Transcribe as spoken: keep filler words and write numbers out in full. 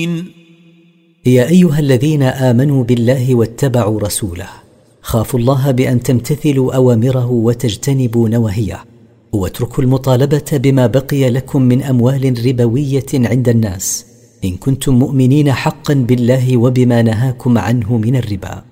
يا أيها الذين آمنوا بالله واتبعوا رسوله خافوا الله بأن تمتثلوا أوامره وتجتنبوا نواهيه، واتركوا المطالبة بما بقي لكم من أموال ربوية عند الناس إن كنتم مؤمنين حقا بالله وبما نهاكم عنه من الربا.